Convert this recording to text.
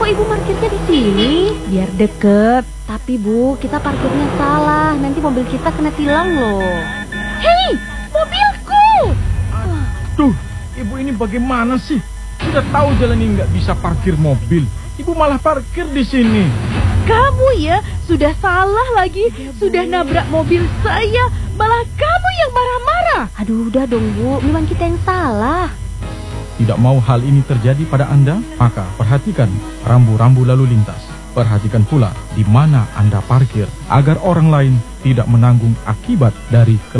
ibu parkirnya di sini? Biar deket. Tapi Bu, kita parkirnya salah. Nanti mobil kita kena tilang loh. Hei, mobilku! Tuh, ibu ini bagaimana sih? Sudah tahu jalan ini nggak bisa parkir mobil. Ibu malah parkir di sini. Kamu ya, sudah salah lagi. Sudah nabrak mobil saya. Malah kamu yang marah-marah. Aduh, udah dong Bu, memang kita yang salah. Tidak mau hal ini terjadi pada Anda, maka perhatikan rambu-rambu lalu lintas. Perhatikan pula di mana Anda parkir, agar orang lain tidak menanggung akibat dari